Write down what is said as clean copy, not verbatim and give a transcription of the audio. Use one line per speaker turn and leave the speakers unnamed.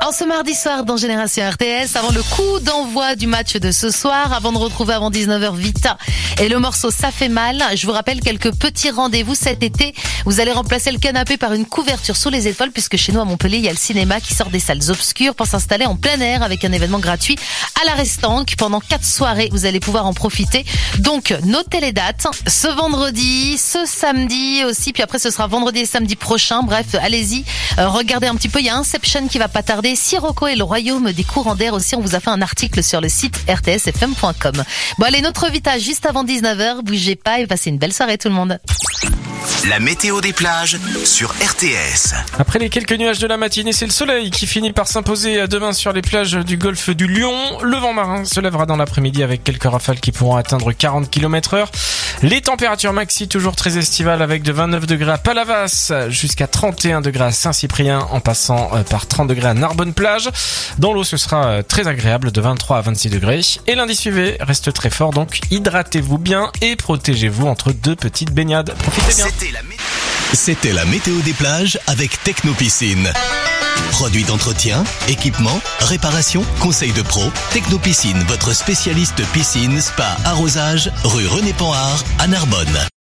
En ce mardi soir dans Génération RTS, avant le coup d'envoi du match de ce soir, avant de retrouver avant 19h Vita et le morceau Ça fait mal, je vous rappelle quelques petits rendez-vous cet été. Vous allez remplacer le canapé par une couverture sous les étoiles puisque chez nous à Montpellier, il y a le cinéma qui sort des salles obscures pour s'installer en plein air avec un événement gratuit à la Restanque. Pendant 4 soirées, vous allez pouvoir en profiter. Donc, notez les dates. Ce vendredi, ce samedi aussi, puis après ce sera vendredi et samedi prochain. Bref, allez-y, regardez un petit peu. Il y a Inception qui va pas tarder. Sirocco et le royaume des courants d'air aussi. On vous a fait un article sur le site rtsfm.com. Bon allez, notre Vita juste avant 19h. Bougez pas et passez une belle soirée tout le monde.
La météo des plages sur RTS.
Après les quelques nuages de la matinée, c'est le soleil qui finit par s'imposer demain sur les plages du golfe du Lion. Le vent marin se lèvera dans l'après-midi avec quelques rafales qui pourront atteindre 40 km/h. Les températures maxi toujours très estivales avec de 29 degrés à Palavas jusqu'à 31 degrés à Saint-Cyprien en passant par 30 degrés à Narbonne-Plage. Dans l'eau, ce sera très agréable de 23 à 26 degrés. Et l'indice UV reste très fort, donc hydratez-vous bien et protégez-vous entre 2 petites baignades. Profitez bien.
C'était la météo des plages avec Technopiscine. Produits d'entretien, équipement, réparation, conseils de pro. Technopiscine, votre spécialiste piscine, spa, arrosage, rue René Panhard à Narbonne.